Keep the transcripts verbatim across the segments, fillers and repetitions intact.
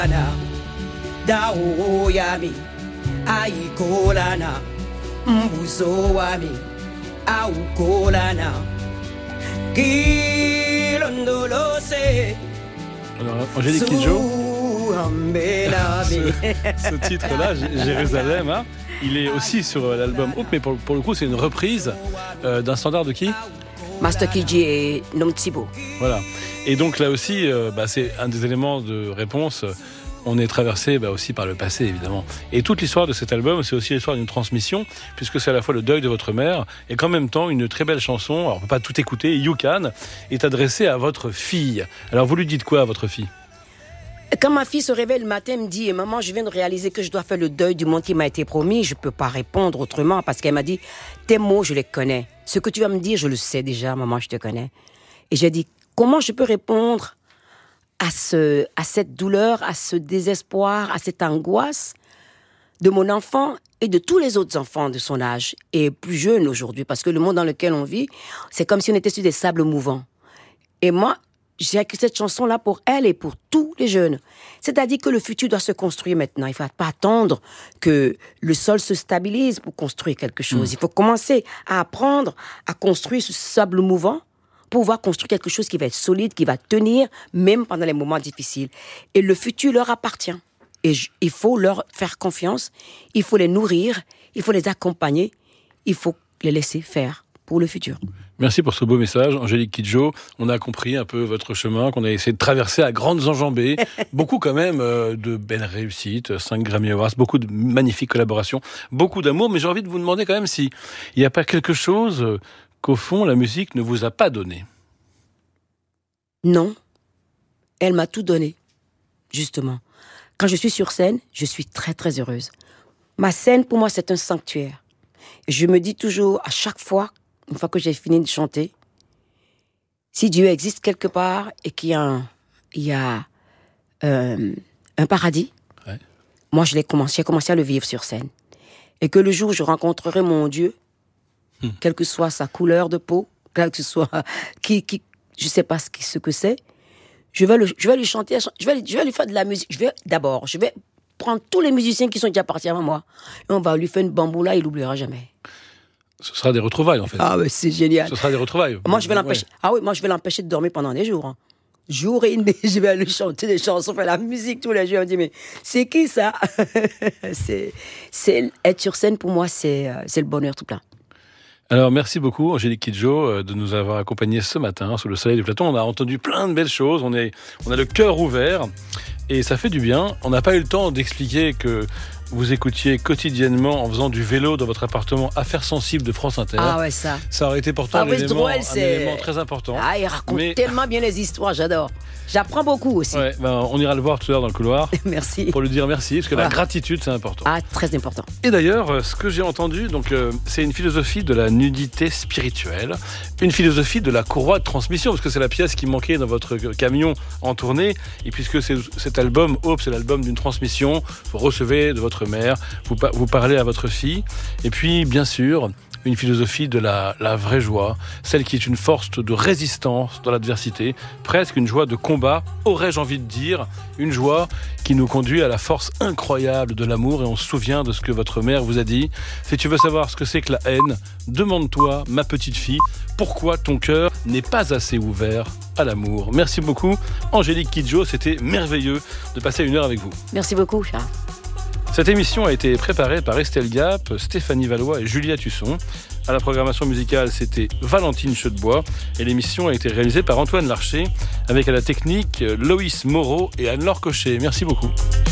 Daoyami Aikolana Mbuzowami Aukolana Kilondolose. Alors, Angélique Kidjo, ce, ce titre-là, Jérusalem, hein, il est aussi sur l'album Hope, mais pour, pour le coup, c'est une reprise euh, d'un standard de qui ? Master Kidji et Nomtsibo. Voilà. Et donc là aussi, euh, bah, c'est un des éléments de réponse. On est traversé bah, aussi par le passé, évidemment. Et toute l'histoire de cet album, c'est aussi l'histoire d'une transmission, puisque c'est à la fois le deuil de votre mère, et qu'en même temps, une très belle chanson, alors on ne peut pas tout écouter, You Can, est adressée à votre fille. Alors vous lui dites quoi à votre fille ? Quand ma fille se réveille le matin, elle me dit « Maman, je viens de réaliser que je dois faire le deuil du monde qui m'a été promis. Je ne peux pas répondre autrement parce qu'elle m'a dit « Tes mots, je les connais. Ce que tu vas me dire, je le sais déjà. Maman, je te connais. » Et j'ai dit « Comment je peux répondre à, ce, à cette douleur, à ce désespoir, à cette angoisse de mon enfant et de tous les autres enfants de son âge et plus jeunes aujourd'hui, parce que le monde dans lequel on vit, c'est comme si on était sur des sables mouvants. Et moi, j'ai écrit cette chanson-là pour elle et pour tous les jeunes. C'est-à-dire que le futur doit se construire maintenant. Il ne faut pas attendre que le sol se stabilise pour construire quelque chose. Mmh. Il faut commencer à apprendre à construire ce sable mouvant pour pouvoir construire quelque chose qui va être solide, qui va tenir, même pendant les moments difficiles. Et le futur leur appartient. Et j- il faut leur faire confiance, il faut les nourrir, il faut les accompagner, il faut les laisser faire pour le futur. Merci pour ce beau message, Angélique Kidjo. On a compris un peu votre chemin, qu'on a essayé de traverser à grandes enjambées. Beaucoup quand même euh, de belles réussites, cinq Grammy Awards, beaucoup de magnifiques collaborations, beaucoup d'amour. Mais j'ai envie de vous demander quand même s'il n'y a pas quelque chose euh, qu'au fond, la musique ne vous a pas donné. Non, elle m'a tout donné, justement. Quand je suis sur scène, je suis très très heureuse. Ma scène, pour moi, c'est un sanctuaire. Et je me dis toujours, à chaque fois, une fois que j'ai fini de chanter, si Dieu existe quelque part et qu'il y a un, il y a, euh, un paradis, ouais. Moi, je l'ai commencé, j'ai commencé à le vivre sur scène. Et que le jour où je rencontrerai mon Dieu, hmm. quelle que soit sa couleur de peau, quelle que soit, qui, qui, je ne sais pas ce, ce que c'est, je vais, le, je vais lui chanter, je vais, je vais lui faire de la musique. Je vais, d'abord, je vais prendre tous les musiciens qui sont déjà partis avant moi, et on va lui faire une bamboula, il l'oubliera jamais. Ce sera des retrouvailles, en fait. Ah, mais c'est génial. Ce sera des retrouvailles. Moi, je vais l'empêcher. Ouais. Ah oui, moi, je vais l'empêcher de dormir pendant des jours. Hein. Jour et nuit, je vais lui chanter des chansons, faire la musique tous les jours. On me dit, mais c'est qui ça? c'est, c'est, être sur scène, pour moi, c'est, c'est le bonheur tout plein. Alors, merci beaucoup, Angélique Kidjo, de nous avoir accompagnés ce matin sous le soleil du Platon. On a entendu plein de belles choses. On, est, on a le cœur ouvert et ça fait du bien. On n'a pas eu le temps d'expliquer que vous écoutiez quotidiennement en faisant du vélo dans votre appartement Affaires sensibles de France Inter. Ah ouais, ça. Ça aurait été pourtant Fabrice un, élément, Drouel, un c'est... élément très important. Ah, il raconte mais... tellement bien les histoires, j'adore. J'apprends beaucoup aussi. Ouais, ben, on ira le voir tout à l'heure dans le couloir. Merci. Pour lui dire merci, parce que voilà. La gratitude, c'est important. Ah, très important. Et d'ailleurs, ce que j'ai entendu, donc, euh, c'est une philosophie de la nudité spirituelle, une philosophie de la courroie de transmission, parce que c'est la pièce qui manquait dans votre camion en tournée. Et puisque c'est, cet album, Hope, c'est l'album d'une transmission, vous recevez de votre mère, vous, vous parlez à votre fille. Et puis, bien sûr, une philosophie de la, la vraie joie, celle qui est une force de résistance dans l'adversité, presque une joie de combat, aurais-je envie de dire, une joie qui nous conduit à la force incroyable de l'amour. Et on se souvient de ce que votre mère vous a dit. Si tu veux savoir ce que c'est que la haine, demande-toi, ma petite fille, pourquoi ton cœur n'est pas assez ouvert à l'amour. Merci beaucoup, Angélique Kidjo, c'était merveilleux de passer une heure avec vous. Merci beaucoup, Charles. Cette émission a été préparée par Estelle Gap, Stéphanie Valois et Julia Tusson. À la programmation musicale, c'était Valentine Chedebois. Et l'émission a été réalisée par Antoine Larcher, avec à la technique Loïs Moreau et Anne-Laure Cochet. Merci beaucoup.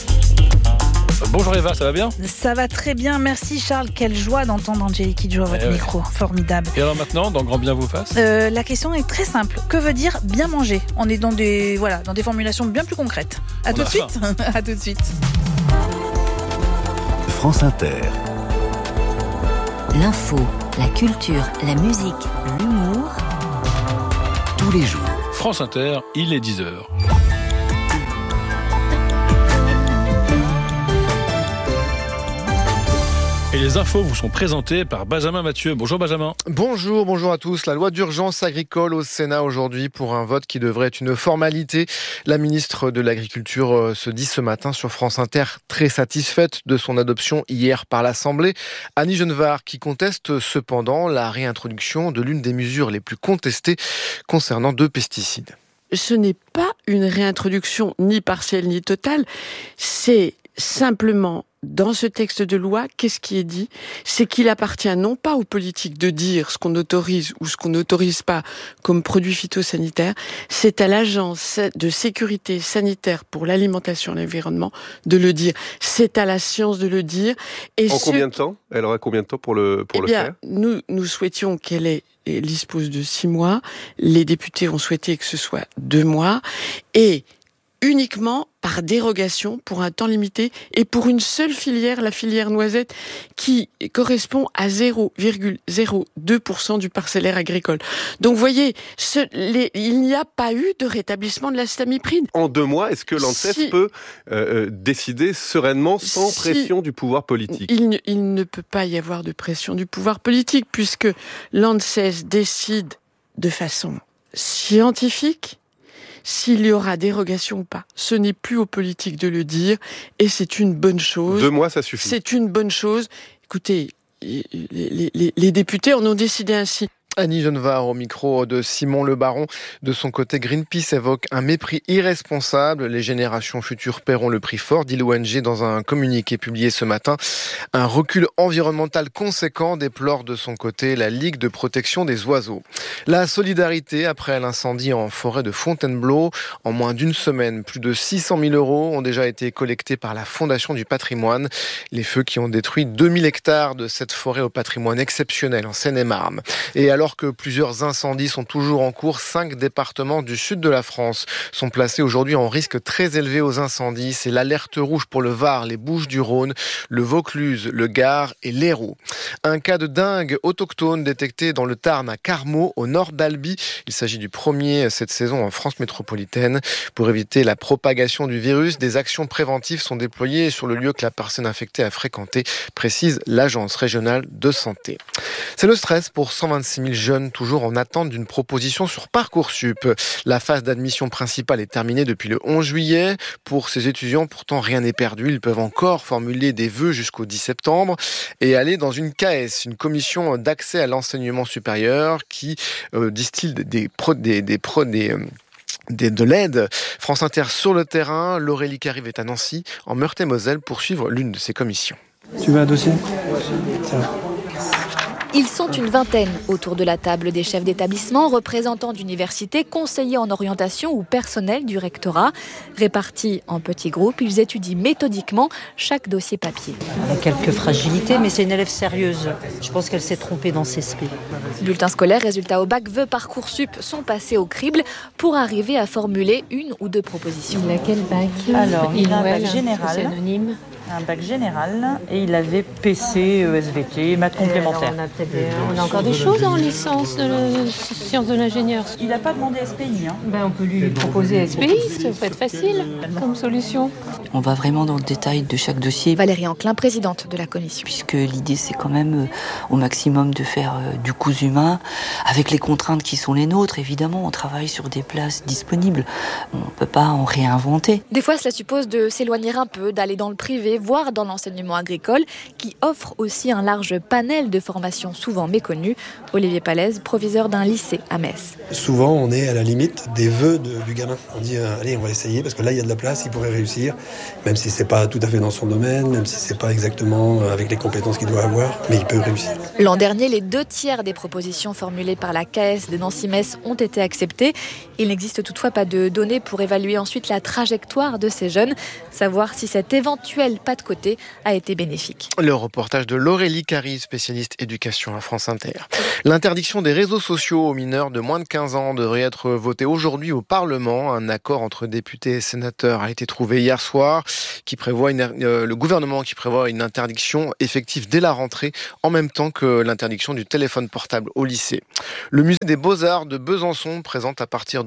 Bonjour Eva, ça va bien ? Ça va très bien, merci Charles. Quelle joie d'entendre Angélique Kidjo à votre eh ouais. micro, formidable. Et alors maintenant, dans Grand Bien vous fasse euh, La question est très simple. Que veut dire bien manger ? On est dans des, voilà, dans des formulations bien plus concrètes. À tout de suite. À tout de suite. France Inter. L'info, la culture, la musique, l'humour. Tous les jours. France Inter, il est dix heures. Et les Les infos vous sont présentées par Benjamin Mathieu. Bonjour Benjamin. Bonjour, bonjour à tous. La loi d'urgence agricole au Sénat aujourd'hui pour un vote qui devrait être une formalité. La ministre de l'Agriculture se dit ce matin sur France Inter très satisfaite de son adoption hier par l'Assemblée. Annie Genevard qui conteste cependant la réintroduction de l'une des mesures les plus contestées concernant deux pesticides. Ce n'est pas une réintroduction ni partielle ni totale, c'est simplement, dans ce texte de loi, qu'est-ce qui est dit ? C'est qu'il appartient non pas aux politiques de dire ce qu'on autorise ou ce qu'on n'autorise pas comme produits phytosanitaires, c'est à l'Agence de sécurité sanitaire pour l'alimentation et l'environnement de le dire. C'est à la science de le dire. Et en ce... combien de temps ? Elle aura combien de temps pour le, pour eh le bien, faire ? nous, nous souhaitions qu'elle ait, elle dispose de six mois. Les députés ont souhaité que ce soit deux mois. Et uniquement par dérogation pour un temps limité et pour une seule filière, la filière noisette, qui correspond à zéro virgule zéro deux pour cent du parcellaire agricole. Donc vous voyez, ce, les, il n'y a pas eu de rétablissement de la stamipride. En deux mois, est-ce que l'ANSES si, peut euh, décider sereinement sans si, pression du pouvoir politique ? il ne, il ne peut pas y avoir de pression du pouvoir politique puisque l'ANSES décide de façon scientifique s'il y aura dérogation ou pas. Ce n'est plus aux politiques de le dire, et c'est une bonne chose. Deux mois, ça suffit. C'est une bonne chose. Écoutez, les, les, les, les députés en ont décidé ainsi. Annie Genevard au micro de Simon Le Baron. De son côté, Greenpeace évoque un mépris irresponsable. Les générations futures paieront le prix fort, dit l'O N G dans un communiqué publié ce matin. Un recul environnemental conséquent déplore de son côté la Ligue de protection des oiseaux. La solidarité après l'incendie en forêt de Fontainebleau. En moins d'une semaine, plus de six cent mille euros ont déjà été collectés par la Fondation du patrimoine. Les feux qui ont détruit deux mille hectares de cette forêt au patrimoine exceptionnel en Seine-et-Marne. Et alors que plusieurs incendies sont toujours en cours, cinq départements du sud de la France sont placés aujourd'hui en risque très élevé aux incendies. C'est l'alerte rouge pour le Var, les Bouches-du-Rhône, le Vaucluse, le Gard et l'Hérault. Un cas de dingue autochtone détecté dans le Tarn à Carmaux, au nord d'Albi. Il s'agit du premier cette saison en France métropolitaine. Pour éviter la propagation du virus, des actions préventives sont déployées sur le lieu que la personne infectée a fréquenté, précise l'Agence régionale de santé. C'est le stress pour cent vingt-six mille jeunes toujours en attente d'une proposition sur Parcoursup. La phase d'admission principale est terminée depuis le onze juillet. Pour ces étudiants, pourtant, rien n'est perdu. Ils peuvent encore formuler des vœux jusqu'au dix septembre et aller dans une K S, une commission d'accès à l'enseignement supérieur qui euh, distille des pro, des, des, pro, des euh, Des, de l'aide. France Inter sur le terrain, Laurélie Carive est à Nancy, en Meurthe-et-Moselle, pour suivre l'une de ces commissions. Tu veux un dossier ? Tiens. Ils sont une vingtaine autour de la table, des chefs d'établissement, représentants d'universités, conseillers en orientation ou personnel du rectorat. Répartis en petits groupes, ils étudient méthodiquement chaque dossier papier. Elle a quelques fragilités, mais c'est une élève sérieuse. Je pense qu'elle s'est trompée dans ses skis. Bulletin scolaire, résultats au bac, vœux Parcoursup sont passés au crible pour arriver à formuler une ou deux propositions. Il a quel bac ? Alors, il a un bac général. C'est anonyme. Un bac général et il avait P C, E S V T, maths complémentaires. On a, on a encore des choses en licence de la, sciences de l'ingénieur. Il n'a pas demandé S P I. Hein. Ben, on peut lui proposer S P I, ça peut être facile comme solution. On va vraiment dans le détail de chaque dossier. Valérie Anclin, présidente de la commission. Puisque l'idée c'est quand même euh, au maximum de faire euh, du cousu humain avec les contraintes qui sont les nôtres. Évidemment, on travaille sur des places disponibles. On ne peut pas en réinventer. Des fois, cela suppose de s'éloigner un peu, d'aller dans le privé, voire dans l'enseignement agricole, qui offre aussi un large panel de formations souvent méconnues. Olivier Palaise, proviseur d'un lycée à Metz. Souvent, on est à la limite des vœux de, du gamin. On dit, euh, allez, on va essayer, parce que là, il y a de la place, il pourrait réussir, même si c'est pas tout à fait dans son domaine, même si c'est pas exactement avec les compétences qu'il doit avoir, mais il peut réussir. L'an dernier, les deux tiers des propositions formulées par la K S de Nancy-Metz ont été acceptées. Il n'existe toutefois pas de données pour évaluer ensuite la trajectoire de ces jeunes, savoir si cet éventuel pas de côté a été bénéfique. Le reportage de Laurélie Carive, spécialiste éducation à France Inter. L'interdiction des réseaux sociaux aux mineurs de moins de quinze ans devrait être votée aujourd'hui au Parlement. Un accord entre députés et sénateurs a été trouvé hier soir, qui prévoit une, euh, le gouvernement qui prévoit une interdiction effective dès la rentrée, en même temps que l'interdiction du téléphone portable au lycée. Le musée des Beaux-Arts de Besançon présente à partir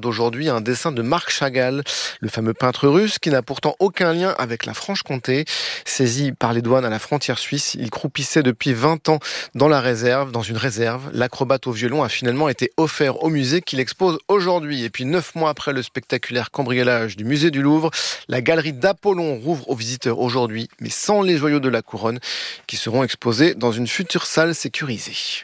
d'aujourd'hui un dessin de Marc Chagall, le fameux peintre russe qui n'a pourtant aucun lien avec la Franche-Comté. Saisi par les douanes à la frontière suisse, il croupissait depuis vingt ans dans la réserve, dans une réserve. L'acrobate au violon a finalement été offert au musée qu'il expose aujourd'hui. Et puis neuf mois après le spectaculaire cambriolage du musée du Louvre, la galerie d'Apollon rouvre aux visiteurs aujourd'hui, mais sans les joyaux de la couronne qui seront exposés dans une future salle sécurisée.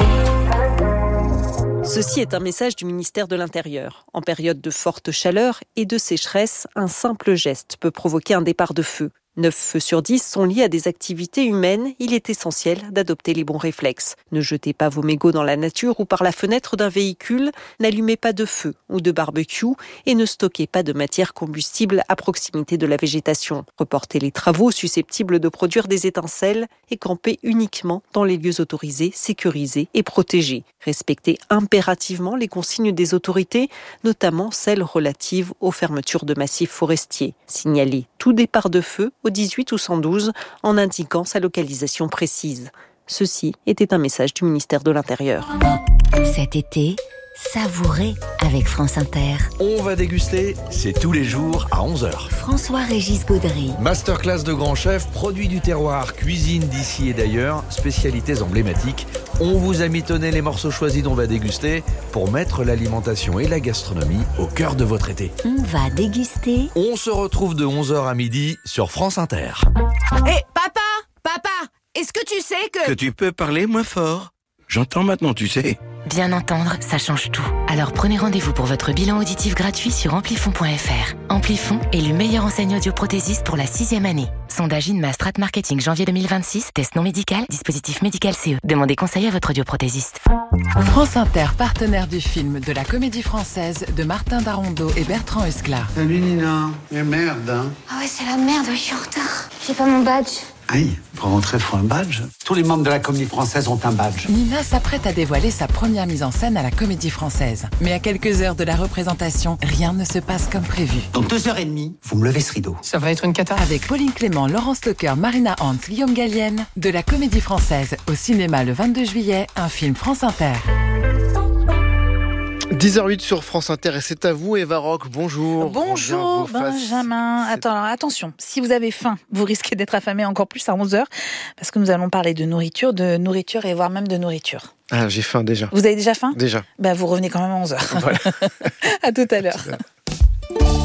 Ceci est un message du ministère de l'Intérieur. En période de forte chaleur et de sécheresse, un simple geste peut provoquer un départ de feu. neuf feux sur dix sont liés à des activités humaines. Il est essentiel d'adopter les bons réflexes. Ne jetez pas vos mégots dans la nature ou par la fenêtre d'un véhicule. N'allumez pas de feu ou de barbecue et ne stockez pas de matière combustible à proximité de la végétation. Reportez les travaux susceptibles de produire des étincelles et campez uniquement dans les lieux autorisés, sécurisés et protégés. Respectez impérativement les consignes des autorités, notamment celles relatives aux fermetures de massifs forestiers. Signalez tout départ de feu au dix-huit ou cent douze en indiquant sa localisation précise. Ceci était un message du ministère de l'Intérieur. Cet été, savourez avec France Inter. On va déguster, c'est tous les jours à onze heures. François-Régis Gaudry. Masterclass de grands chefs, produits du terroir, cuisine d'ici et d'ailleurs, spécialités emblématiques. On vous a mitonné les morceaux choisis dont on va déguster pour mettre l'alimentation et la gastronomie au cœur de votre été. On va déguster. On se retrouve de onze heures à midi sur France Inter. Hé, hey, papa, papa, est-ce que tu sais que... Que tu peux parler moins fort. J'entends maintenant, tu sais. Bien entendre, ça change tout. Alors prenez rendez-vous pour votre bilan auditif gratuit sur amplifon point f r. Amplifon est le meilleur enseigne audioprothésiste pour la sixième année. Sondage INMA Strat Marketing janvier deux mille vingt-six. Test non médical, dispositif médical C E. Demandez conseil à votre audioprothésiste. France Inter, partenaire du film de la Comédie Française de Martin Darondeau et Bertrand Huskla. Salut Nina. Mais merde, hein. Ah ouais, c'est la merde, je suis en retard. J'ai pas mon badge. Aïe, pour rentrer, faut un badge. Tous les membres de la Comédie Française ont un badge. Nina s'apprête à dévoiler sa première mise en scène à la Comédie Française. Mais à quelques heures de la représentation, rien ne se passe comme prévu. Dans deux heures et demie, vous me levez ce rideau. Ça va être une cata. Avec Pauline Clément, Laurence Lecoeur, Marina Hans, Guillaume Gallienne, de la Comédie Française au cinéma le vingt-deux juillet, un film France Inter. dix heures huit sur France Inter et c'est à vous Eva Rock, bonjour. Bonjour Benjamin. Attends, alors, attention, si vous avez faim, vous risquez d'être affamé encore plus à onze heures parce que nous allons parler de nourriture, de nourriture et voire même de nourriture. Ah, j'ai faim déjà. Vous avez déjà faim ? Déjà. Bah, vous revenez quand même à onze heures. Voilà. À tout à l'heure.